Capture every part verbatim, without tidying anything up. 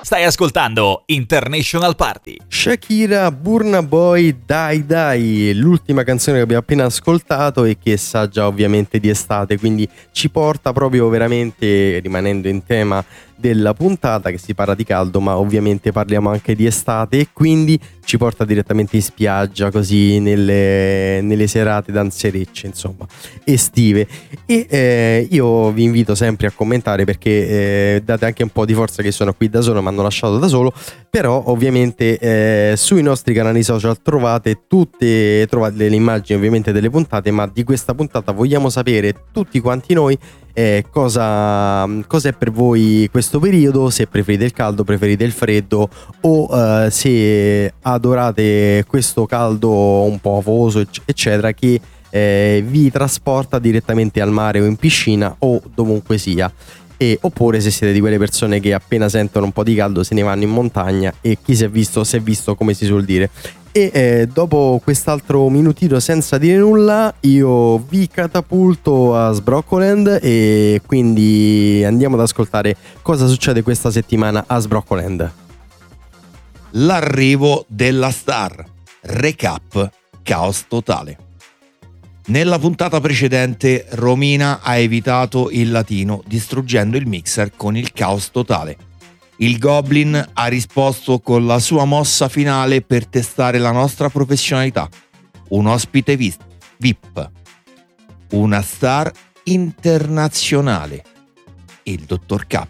Stai ascoltando International Party. Shakira, Burna Boy, Dai Dai, l'ultima canzone che abbiamo appena ascoltato e che sa già ovviamente di estate, quindi ci porta proprio veramente, rimanendo in tema della puntata, che si parla di caldo, ma ovviamente parliamo anche di estate, e quindi ci porta direttamente in spiaggia, così nelle, nelle serate danzerecce, insomma, estive. E eh, io vi invito sempre a commentare, perché eh, date anche un po' di forza, che sono qui da solo, mi hanno lasciato da solo, però ovviamente eh, sui nostri canali social trovate tutte trovate le immagini ovviamente delle puntate, ma di questa puntata vogliamo sapere tutti quanti noi Eh, cosa, cosa è per voi questo periodo, se preferite il caldo, preferite il freddo, o eh, se adorate questo caldo un po' afoso eccetera, che eh, vi trasporta direttamente al mare o in piscina o dovunque sia, e, oppure se siete di quelle persone che appena sentono un po' di caldo se ne vanno in montagna, e chi si è visto si è visto, come si suol dire. E eh, dopo quest'altro minutino senza dire nulla, io vi catapulto a Sbroccoland, e quindi andiamo ad ascoltare cosa succede questa settimana a Sbroccoland. L'arrivo della star. Recap: caos totale. Nella puntata precedente Romina ha evitato il latino distruggendo il mixer con il caos totale. Il Goblin ha risposto con la sua mossa finale per testare la nostra professionalità. Un ospite V I P. Una star internazionale. Il dottor K.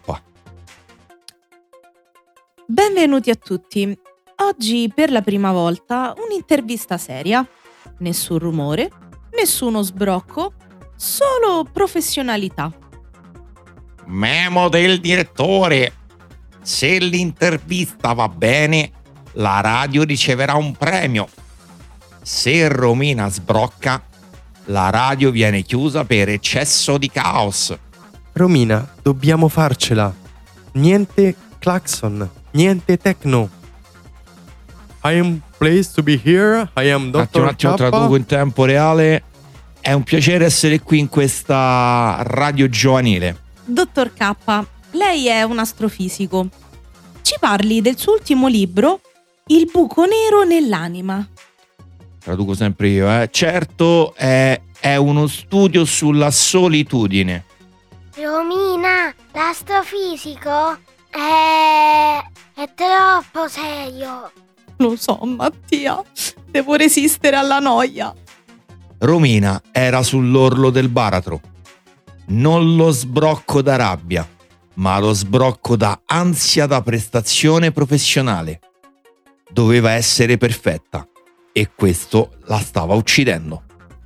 Benvenuti a tutti. Oggi per la prima volta un'intervista seria. Nessun rumore, nessuno sbrocco, solo professionalità. Memo del direttore. Se l'intervista va bene, la radio riceverà un premio. Se Romina sbrocca, la radio viene chiusa per eccesso di caos. Romina, dobbiamo farcela. Niente clacson, niente techno. I am pleased to be here. I am dottor Un attimo, K. traduco in tempo reale. È un piacere essere qui in questa radio giovanile. Dottor K, lei è un astrofisico. Ci parli del suo ultimo libro, Il buco nero nell'anima. Traduco sempre io, eh. Certo, è, è uno studio sulla solitudine. Romina, l'astrofisico è... è troppo serio. Lo so, Mattia, devo resistere alla noia. Romina era sull'orlo del baratro. Non lo sbrocco da rabbia, ma lo sbrocco da ansia da prestazione professionale. Doveva essere perfetta e questo la stava uccidendo.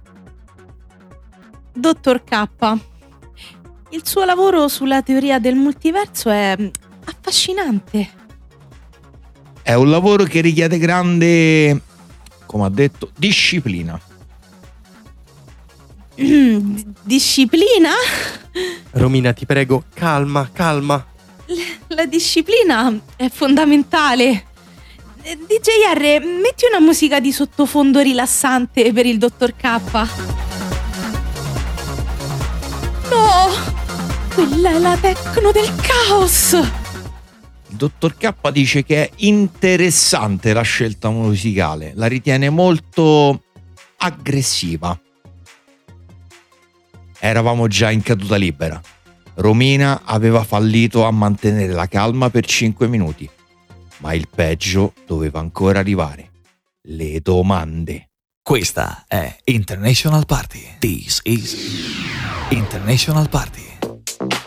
Dottor K, il suo lavoro sulla teoria del multiverso è affascinante. È un lavoro che richiede grande, come ha detto, disciplina. Mm, disciplina? Romina, ti prego, calma, calma. L- la disciplina è fondamentale. D J R, metti una musica di sottofondo rilassante per il dottor K. No! Quella è la techno del caos! Il dottor K dice che è interessante la scelta musicale, la ritiene molto aggressiva. Eravamo già in caduta libera. Romina aveva fallito a mantenere la calma per cinque minuti, ma il peggio doveva ancora arrivare. Le domande. Questa è International Party. This is International Party.